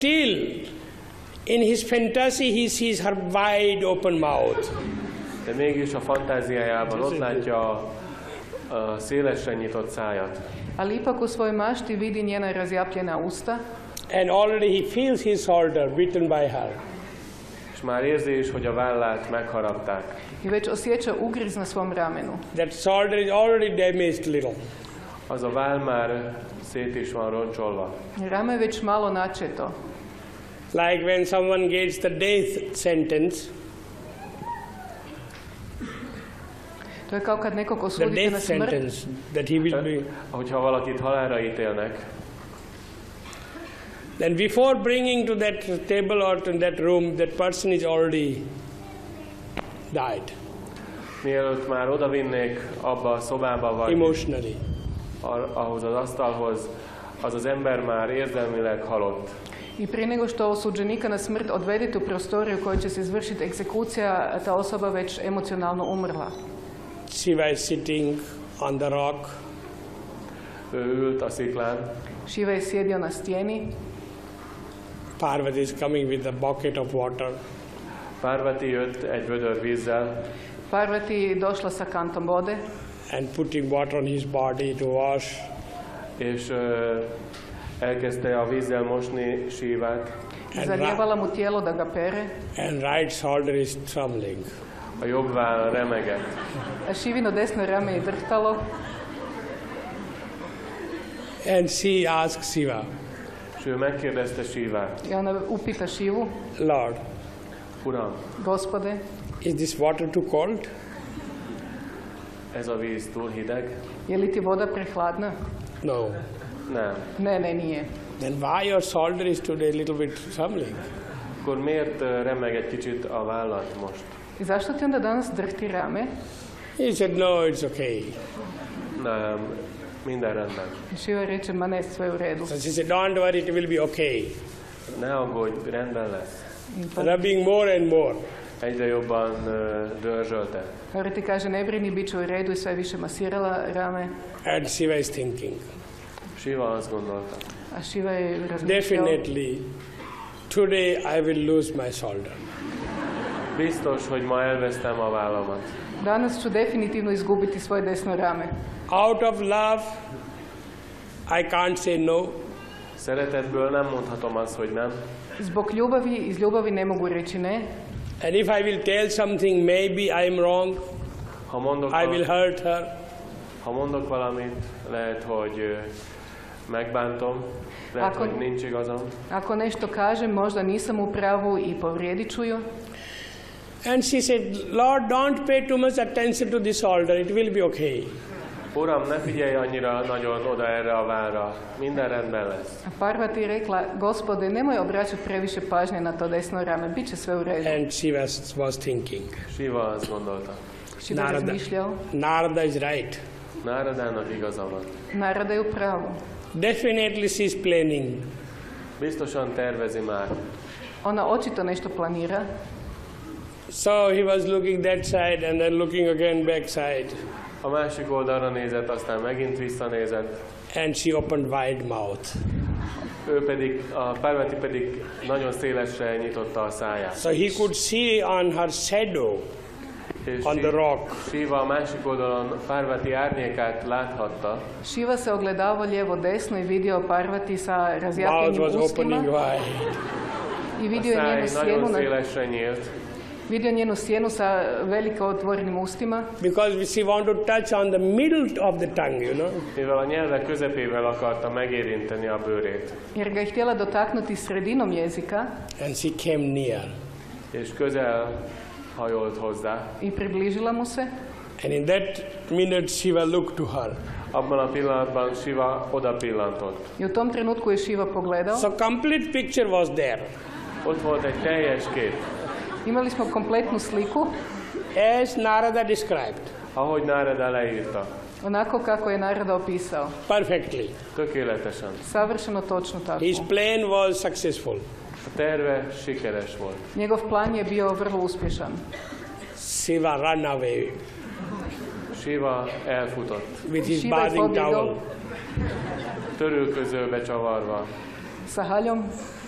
Still, in his fantasy, he sees her wide open mouth. De mégis a fantáziájában ott látja a szélesre nyitott szájat. Ali ipak u svojoj mašti vidi njena razjapljena usta. And already he feels his shoulder beaten by her. És már érzi is, hogy a vállát megharapták. I već osjeća ugriz na svom ramenu. That shoulder is already damaged little. Az a váll már szét is van roncsolva. Rame je već malo načeto. Like when someone gets the death sentence. To je kao kad nekog The osudite death na smrt. sentence that he will be. Hogyha valakit halálra ítélnek, Then before bringing to that table or to that room, that person is already died. mielőtt már odavinnék abba a szobába, vagy Emotionally. ahhoz az asztalhoz, az az ember már érzelmileg halott. I prije nego što osuđenika na smrt odvedete u prostoriju u kojoj će se izvršiti egzekucija, ta osoba već emocionalno umrla. Shiva is sitting on the rock. Ő ült a sziklán, Shiva je sjedio na stijeni, Parvati is coming with a bucket of water. Parvati jött egy vödör vízzel, Parvati je došla sa kantom vode And putting water on his body to wash. és elkezdte a vízzel mosni Shivát. i zalijevala mu tijelo da ga pere, And right shoulder is trembling. A jobb váll remegett. a Shivino desno rame je drhtalo And she asks Shiva, És ő megkérdezte Shivát, i ona upita Shivu, Lord, Uram, Gospode, is this water too cold? ez a víz túl hideg? je li ti voda prehladna? No. Nem. Ne, nije. Then why your shoulder is today a little bit trembling? Akkor miért remeg egy kicsit a vállat most? I zašto ti onda danas drhti rame? He said, no, it's okay. Nem, minden rendben. I Shiva reče, ma ne, sve u redu. So she said, don't worry, it will be okay. Ne aggódj, rendben lesz. Rubbing more and more. Egyre jobban dörzsölte. Parvati kaže, ne brini, bit će u redu i sve više masirala rame. And Shiva is thinking, Shiva azt gondolta. A Shiva je razmišljao, definitely, today I will lose my shoulder. Biztos, hogy ma elvesztem a vállamat. danas ću definitivno izgubiti svoje desno rame. Out of love, I can't say no. Szeretetből nem mondhatom azt, hogy nem. Zbog ljubavi, iz ljubavi ne mogu reći ne. And if I will tell something, maybe I am wrong. Ha mondok, I will hurt her. ha mondok valamit, lehet, hogy megbántom, lehet, Ako- hogy nincs igazam. Ako nešto kažem, možda nisam u pravu i povrijedit ću ju. And she said, Lord, don't pay too much attention to this shoulder. It will be okay. Uram, ne figyelj annyira nagyon oda erre a vállra. Minden rendben lesz. A Parvati je rekla, Gospode, nemoj obraćati previše pažnje na to desno rame, bit će sve u redu. And she was thinking, Shiva azt gondolta. Shiva je razmišljao, Narada is right. Náradának igaza van. Narada je u pravu. Definitely she is planning. Biztosan tervezi már. Ona očito nešto planira. So he was looking that side and then looking again back side. A másik oldalra nézett, aztán megint visszanézett. And she opened wide mouth. Ő pedig, a Parvati pedig nagyon szélesre nyitotta a száját. So he could see on her shadow És on the rock. Shiva a másik oldalon Parvati árnyékát láthatta. Shiva se ogledavao lijevo desno i vidio Parvati sa Mouth razjapljenim was opening ustima wide. i A vidio je njenu száj sjenu, nagyon szélesre nyílt, vidio njenu sjenu sa veliko otvorenim ustima, Because she wanted to touch on the middle of the tongue, you know. mivel a nyelve közepével akarta megérinteni a bőrét. jer ga je htjela dotaknuti sredinom jezika And she came near. És közel hajolt hozzá. i približila mu se. And in that minute Shiva looked to her. Abban a pillanatban Shiva oda pillantott. I u tom trenutku je Shiva pogledao. So complete picture was there. Ott volt egy teljes kép, Imali smo kompletnu sliku, As Narada described. ahogy Nárada leírta. onako kako je Narada opisao. Perfectly. Tökéletesen. Savršeno točno tako. His plan was successful. A terve sikeres volt. Njegov plan je bio vrlo uspješan. Shiva ran away Shiva elfutott, with his Shiva je bathing towel. pobjegao törülközőbe csavarva. sa haljom